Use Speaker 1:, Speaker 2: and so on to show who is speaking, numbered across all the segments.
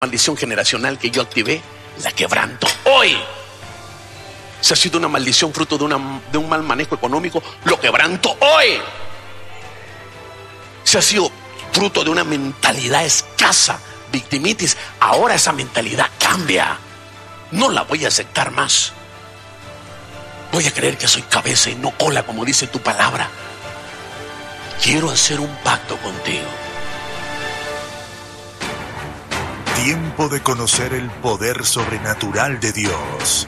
Speaker 1: maldición generacional que yo activé, la quebranto hoy. Si ha sido una maldición fruto de un mal manejo económico, lo quebranto hoy. Si ha sido fruto de una mentalidad escasa, victimitis, ahora esa mentalidad cambia. No la voy a aceptar más. Voy a creer que soy cabeza y no cola, como dice tu palabra. Quiero hacer un pacto contigo.
Speaker 2: Tiempo de conocer el poder sobrenatural de Dios.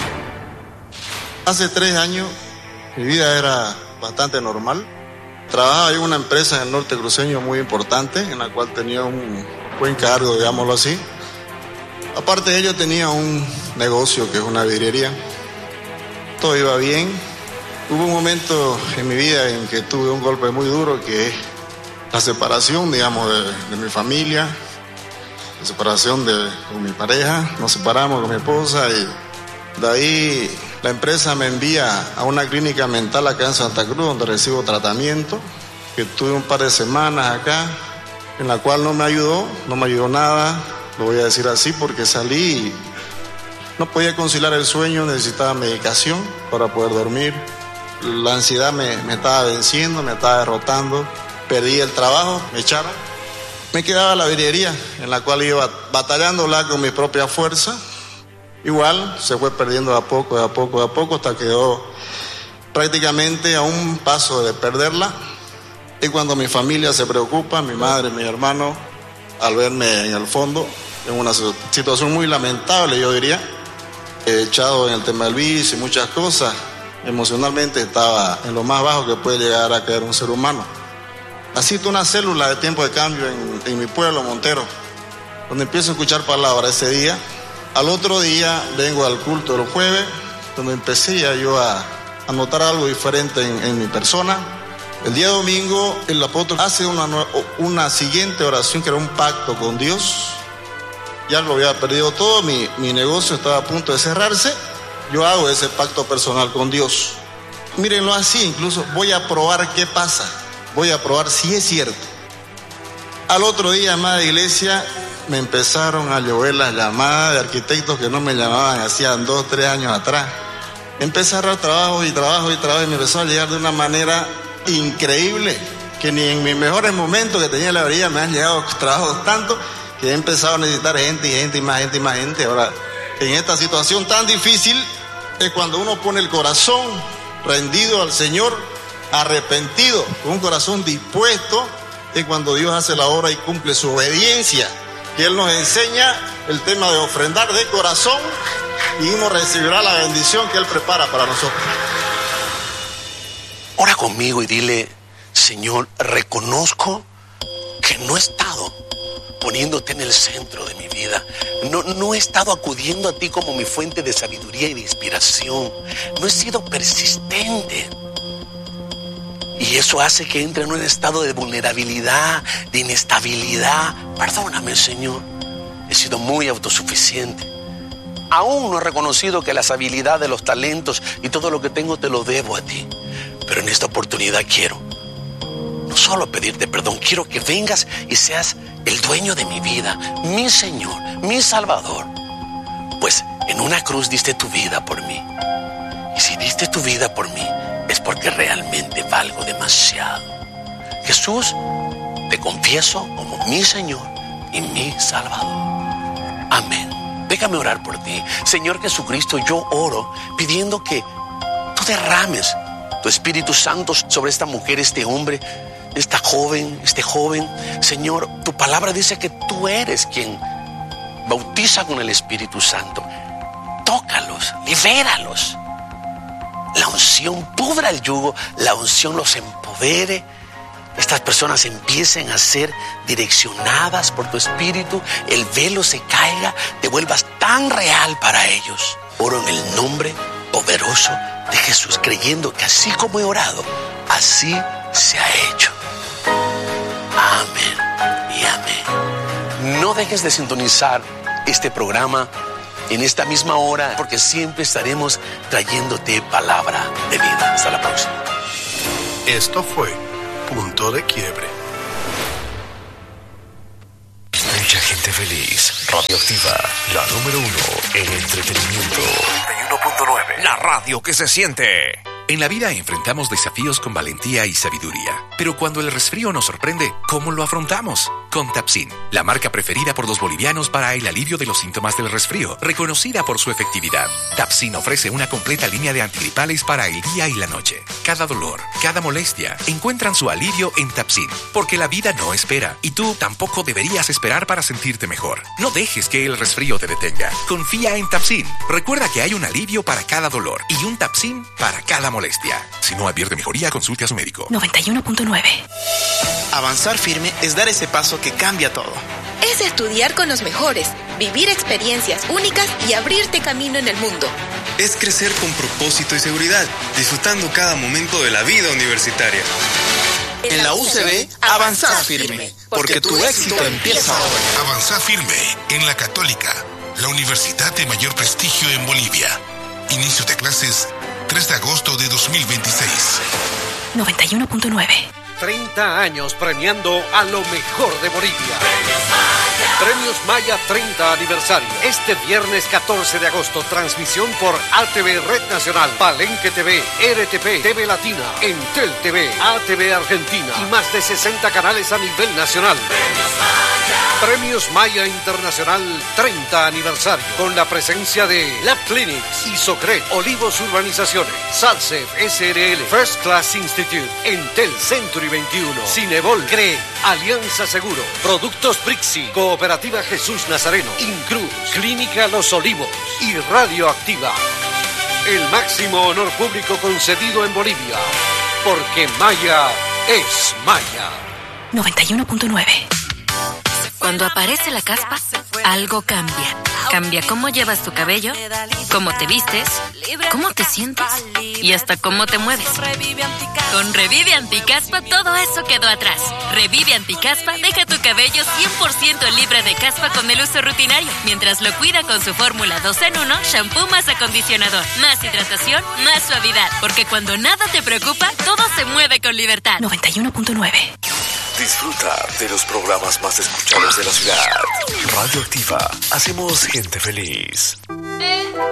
Speaker 3: Hace 3 años mi vida era bastante normal. Trabajaba en una empresa en el norte cruceño muy importante, en la cual tenía un buen cargo, digámoslo así. Aparte de ello tenía un negocio que es una vidriería. Todo iba bien. Hubo un momento en mi vida en que tuve un golpe muy duro, que es la separación, digamos, de mi familia, la separación con mi pareja. Nos separamos con mi esposa y de ahí la empresa me envía a una clínica mental acá en Santa Cruz, donde recibo tratamiento, que tuve un par de semanas acá, en la cual no me ayudó nada, lo voy a decir así, porque salí y no podía conciliar el sueño, necesitaba medicación para poder dormir. La ansiedad me estaba venciendo, me estaba derrotando, perdí el trabajo, me echaron. Me quedaba la vidriería, en la cual iba batallándola con mi propia fuerza. Igual se fue perdiendo de a poco, hasta que quedó prácticamente a un paso de perderla. Y cuando mi familia se preocupa, mi madre, mi hermano, al verme en el fondo, en una situación muy lamentable, yo diría, echado en el tema del vicio y muchas cosas, emocionalmente estaba en lo más bajo que puede llegar a caer un ser humano. Asisto una célula de tiempo de cambio en mi pueblo, Montero, donde empiezo a escuchar palabras ese día. Al otro día vengo al culto del jueves, donde empecé yo a notar algo diferente en mi persona. El día domingo el apóstol hace una siguiente oración, que era un pacto con Dios. Ya lo había perdido todo, mi negocio estaba a punto de cerrarse. Yo hago ese pacto personal con Dios. Mírenlo así, incluso voy a probar qué pasa. Voy a probar si es cierto. Al otro día, amada iglesia, me empezaron a llover las llamadas de arquitectos que no me llamaban hacían 2, 3 años atrás. Empecé a agarrar trabajo y me empezó a llegar de una manera increíble, que ni en mis mejores momentos que tenía la vida me han llegado trabajos tanto que he empezado a necesitar gente y más gente. Ahora, en esta situación tan difícil, es cuando uno pone el corazón rendido al Señor, arrepentido, con un corazón dispuesto, es cuando Dios hace la obra y cumple su obediencia, que Él nos enseña el tema de ofrendar de corazón, y uno recibirá la bendición que Él prepara para nosotros.
Speaker 1: Ora conmigo y dile: Señor, reconozco que no he estado poniéndote en el centro de mi vida. No he estado acudiendo a ti como mi fuente de sabiduría y de inspiración. No he sido persistente. Y eso hace que entre en un estado de vulnerabilidad, de inestabilidad. Perdóname, Señor. He sido muy autosuficiente. Aún no he reconocido que las habilidades, los talentos y todo lo que tengo te lo debo a ti. Pero en esta oportunidad quiero no solo pedirte perdón, quiero que vengas y seas el dueño de mi vida, mi Señor, mi Salvador. Pues en una cruz diste tu vida por mí. Y si diste tu vida por mí, es porque realmente valgo demasiado. Jesús, te confieso como mi Señor y mi Salvador. Amén. Déjame orar por ti. Señor Jesucristo, yo oro pidiendo que tú derrames tu Espíritu Santo sobre esta mujer, este hombre, esta joven, este joven. Señor, tu palabra dice que tú eres quien bautiza con el Espíritu Santo. Tócalos, libéralos. La unción pudra el yugo, la unción los empodere. Estas personas empiecen a ser direccionadas por tu Espíritu, el velo se caiga, te vuelvas tan real para ellos. Oro en el nombre poderoso de Jesús, creyendo que así como he orado, así se ha hecho. Amén y amén. No dejes de sintonizar este programa en esta misma hora, porque siempre estaremos trayéndote palabra de vida. Hasta la próxima.
Speaker 2: Esto fue Punto de Quiebre.
Speaker 4: Mucha gente feliz.
Speaker 2: Radioactiva, la número 1 en entretenimiento. 91.9.
Speaker 4: La radio que se siente.
Speaker 5: En la vida enfrentamos desafíos con valentía y sabiduría. Pero cuando el resfrío nos sorprende, ¿cómo lo afrontamos? Con Tapsin, la marca preferida por los bolivianos para el alivio de los síntomas del resfrío, reconocida por su efectividad. Tapsin ofrece una completa línea de antigripales para el día y la noche. Cada dolor, cada molestia, encuentran su alivio en Tapsin. Porque la vida no espera, y tú tampoco deberías esperar para sentirte mejor. No dejes que el resfrío te detenga. Confía en Tapsin. Recuerda que hay un alivio para cada dolor y un Tapsin para cada molestia. Si no advierte mejoría, consulte a su médico.
Speaker 6: 91.9.
Speaker 7: Avanzar firme es dar ese paso que cambia todo.
Speaker 8: Es estudiar con los mejores, vivir experiencias únicas y abrirte camino en el mundo.
Speaker 9: Es crecer con propósito y seguridad, disfrutando cada momento de la vida universitaria.
Speaker 7: En la UCB, avanzar firme, porque tu éxito empieza ahora.
Speaker 10: Avanzar firme en la Católica, la universidad de mayor prestigio en Bolivia. Inicio de clases 3 de agosto de 2026.
Speaker 6: 91.9.
Speaker 4: 30 años premiando a lo mejor de Bolivia. Premios Maya 30 aniversario. Este viernes 14 de agosto, transmisión por ATV Red Nacional, Palenque TV, RTP, TV Latina, Entel TV, ATV Argentina y más de 60 canales a nivel nacional. Premios Maya Internacional 30 aniversario, con la presencia de Lab Clinics, Isocred, Olivos Urbanizaciones, Salsef SRL, First Class Institute, Entel Century 21, Cinebol, CRE, Alianza Seguro, Productos Brixi, Cooperativa Jesús Nazareno, Incruz, Clínica Los Olivos y Radioactiva. El máximo honor público concedido en Bolivia, porque Maya es Maya.
Speaker 6: 91.9.
Speaker 11: Cuando aparece la caspa, algo cambia. Cambia cómo llevas tu cabello, cómo te vistes, cómo te sientes y hasta cómo te mueves. Con Revive Anticaspa todo eso quedó atrás. Revive Anticaspa deja tu cabello 100% libre de caspa con el uso rutinario, mientras lo cuida con su fórmula 2 en 1, shampoo más acondicionador, más hidratación, más suavidad. Porque cuando nada te preocupa, todo se mueve con libertad.
Speaker 6: 91.9.
Speaker 2: Disfruta de los programas más escuchados de la ciudad. Radioactiva, hacemos gente feliz.